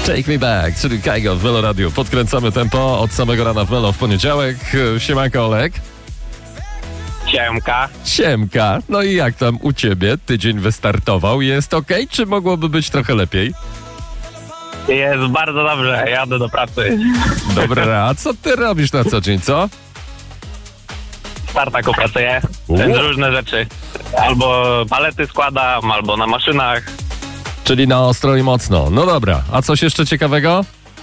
Take Me Back, czyli Kaigo w Melo Radio. Podkręcamy tempo od samego rana w Melo w poniedziałek. Siemanko, Olek. Siemka. Siemka. No i jak tam u ciebie? Tydzień wystartował. Jest okej, czy mogłoby być trochę lepiej? Jest bardzo dobrze, jadę do pracy. Dobra, a co ty robisz na co dzień, co? W Startaku pracuję, więc różne rzeczy. Albo palety składam, albo na maszynach. Czyli na ostro i mocno. No dobra, a coś jeszcze ciekawego?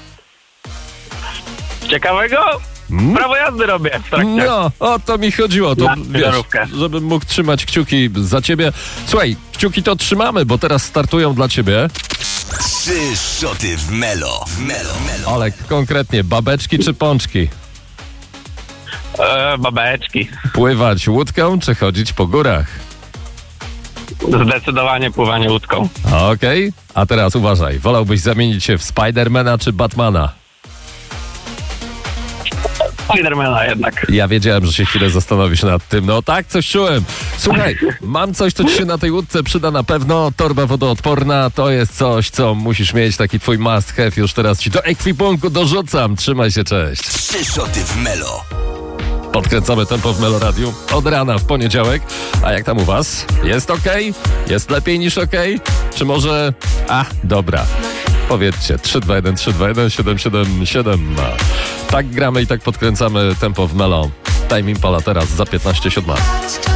Ciekawego? Prawo jazdy robię w trakcie. No, o to mi chodziło. To, Na wiesz, ciężarówkę. żebym mógł trzymać kciuki za ciebie. Słuchaj, kciuki to trzymamy, bo teraz startują dla ciebie. 3 szoty w Melo. Olek, konkretnie, babeczki czy pączki? Babeczki. Pływać łódką czy chodzić po górach? Zdecydowanie pływanie łódką. Okej, a teraz uważaj. Wolałbyś zamienić się w Spidermana czy Batmana? Spidermana jednak. Ja wiedziałem, że się chwilę zastanowisz nad tym. No tak, coś czułem. Słuchaj, mam coś, co ci się na tej łódce przyda na pewno. Torba wodoodporna to jest coś, co musisz mieć. Taki twój must have. Już teraz ci do ekwipunku dorzucam. Trzymaj się, cześć. 3 szoty w Melo. Podkręcamy tempo w Melo Radiu od rana w poniedziałek. A jak tam u was? Jest okej? Jest lepiej niż okej? Czy może... dobra. Powiedzcie 321 321 777. Tak gramy i tak podkręcamy tempo w Melo. Time Impala teraz za 15:07.